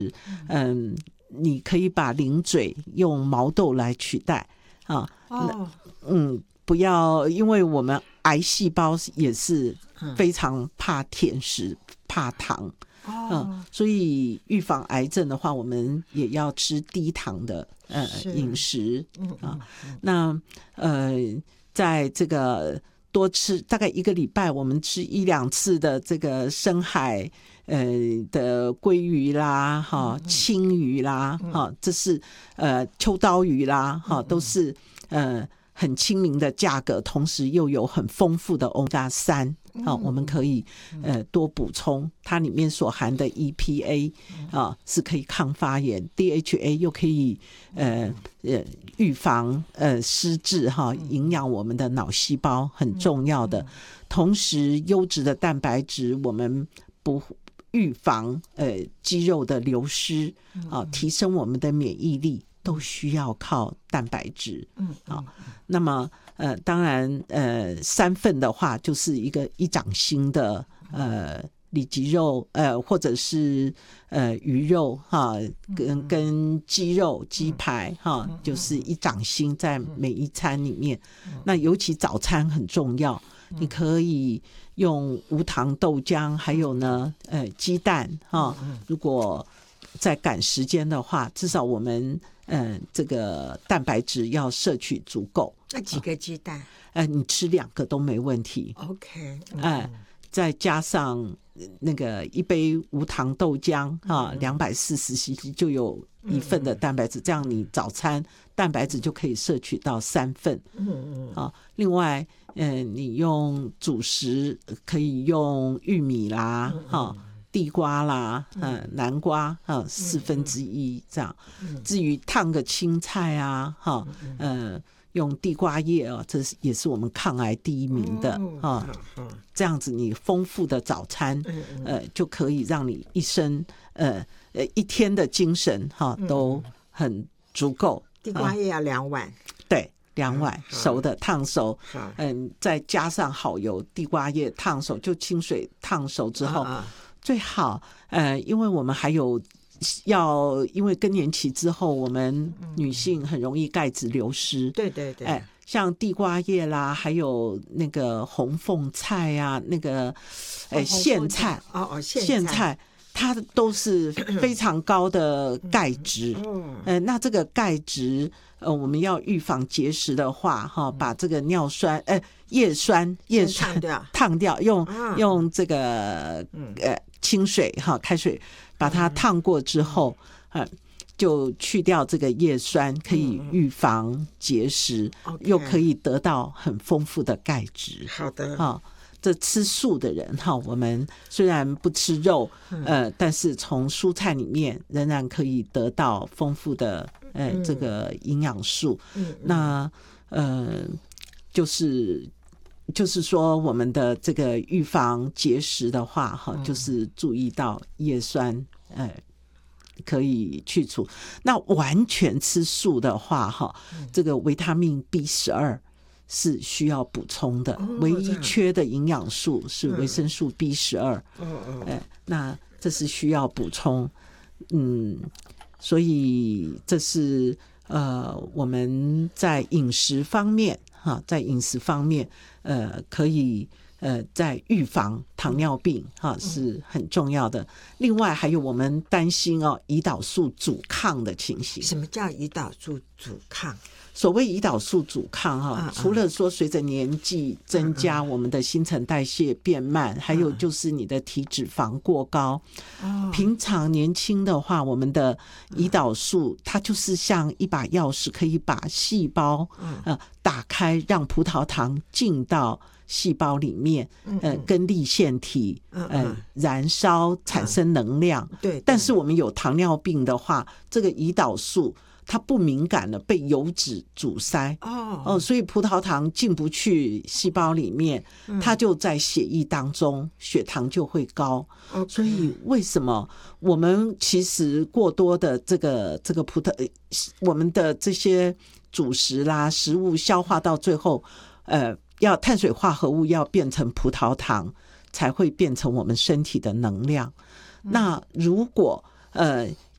你可以把零嘴用毛豆来取代啊。不要，因为我们癌细胞也是非常怕甜食、怕糖。所以预防癌症的话，我们也要吃低糖的饮食啊。那在这个多吃大概1个礼拜，我们吃1-2次的这个深海的鲑鱼啦、青鱼啦、这是秋刀鱼啦、都是很亲民的价格，同时又有很丰富的欧米伽3。我们可以多补充，它里面所含的 EPA 是可以抗发炎， DHA 又可以预防失智营养我们的脑细胞，很重要的。同时优质的蛋白质我们不预防肌肉的流失，提升我们的免疫力，都需要靠蛋白质。那么当然3份的话就是一掌心的里脊肉或者是鱼肉跟鸡肉鸡排就是1掌心在每一餐里面。那尤其早餐很重要，你可以用无糖豆浆，还有呢鸡蛋如果在赶时间的话，至少我们这个蛋白质要摄取足够。 那几个鸡蛋？ 你吃2个都没问题。 OK， 再加上那个1杯无糖豆浆240cc 就有1份的蛋白质，这样你早餐蛋白质就可以摄取到3份。另外你用主食可以用玉米啦地瓜啦南瓜1/4这样。至于烫个青菜啊用地瓜叶这也是我们抗癌第1名的这样子你丰富的早餐就可以让你一天的精神都很足够。 地瓜叶要2碗。 对，2碗熟的烫熟，再加上好油，地瓜叶烫熟，就清水烫熟之后最好因为我们还有因为更年期之后我们女性很容易钙质流失。 对对对， 像地瓜叶啦，还有那个红凤菜啊，那个苋菜苋菜它都是非常高的钙质。那这个钙质我们要预防结石的话把这个叶酸烫掉，用这个清水开水把它烫过之后就去掉这个叶酸，可以预防结石，又可以得到很丰富的钙质。 好的。 这吃素的人我们虽然不吃肉但是从蔬菜里面仍然可以得到丰富的这个营养素。那就是说我们的这个预防结石的话就是注意到叶酸可以去除。那完全吃素的话这个维他命 B12是需要补充的，唯一缺的营养素是维生素 B12。那这是需要补充。所以这是我们在饮食方面可以在预防糖尿病是很重要的。另外还有我们担心胰岛素阻抗的情形。 什么叫胰岛素阻抗？ 所谓胰岛素阻抗除了说随着年纪增加我们的新陈代谢变慢，还有就是你的体脂肪过高。平常年轻的话我们的胰岛素它就是像一把钥匙，可以把细胞打开，让葡萄糖进到细胞里面跟粒线体燃烧产生能量。 对。 但是我们有糖尿病的话，这个胰岛素它不敏感了，被油脂阻塞所以葡萄糖进不去细胞里面，它就在血液当中，血糖就会高。所以为什么我们其实过多的这个我们的这些主食啦食物消化到最后要碳水化合物要变成葡萄糖才会变成我们身体的能量。那如果